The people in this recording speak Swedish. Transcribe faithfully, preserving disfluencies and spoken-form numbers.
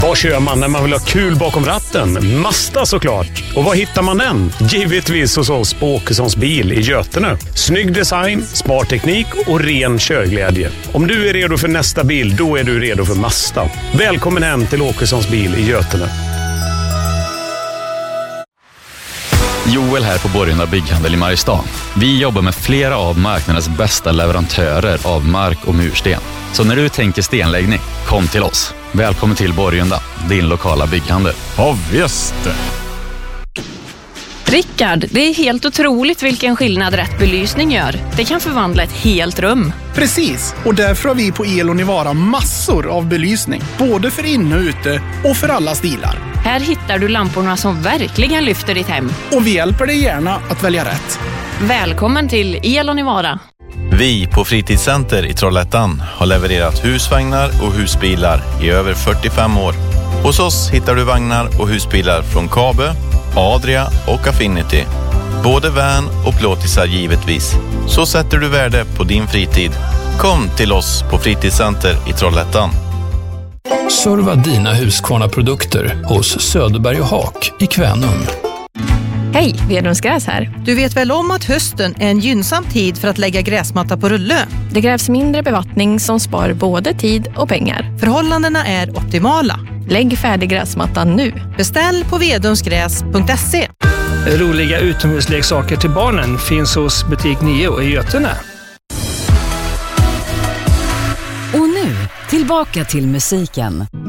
Vad kör man när man vill ha kul bakom ratten? Mazda såklart. Och var hittar man den? Givetvis hos oss på Åkessons bil i Götene. Snygg design, smart teknik och ren körglädje. Om du är redo för nästa bil, då är du redo för Mazda. Välkommen hem till Åkessons bil i Götene. Joel här på Borgunda Bygghandel i Mariestad. Vi jobbar med flera av marknadens bästa leverantörer av mark och mursten. Så när du tänker stenläggning, kom till oss. Välkommen till Borgunda, din lokala bygghandel. Ja, visst. Rickard, det är helt otroligt vilken skillnad rätt belysning gör. Det kan förvandla ett helt rum. Precis, och därför har vi på Elon Nivara massor av belysning. Både för inne och ute och för alla stilar. Här hittar du lamporna som verkligen lyfter ditt hem. Och vi hjälper dig gärna att välja rätt. Välkommen till Elon Nivara. Vi på Fritidscenter i Trollhättan har levererat husvagnar och husbilar i över fyrtiofem år. Hos oss hittar du vagnar och husbilar från Kabe, Adria och Affinity. Både van och plåtisar givetvis. Så sätter du värde på din fritid. Kom till oss på Fritidscenter i Trollhättan. Serva dina Husqvarna-produkter hos Söderberg och Haak i Kvänum. Hej, Vedums Gräs här. Du vet väl om att hösten är en gynnsam tid för att lägga gräsmatta på rulle? Det krävs mindre bevattning som spar både tid och pengar. Förhållandena är optimala. Lägg färdig gräsmattan nu. Beställ på vedumsgräs punkt se. Roliga utomhusleksaker till barnen finns hos butik nio i Götene. Och nu, tillbaka till musiken.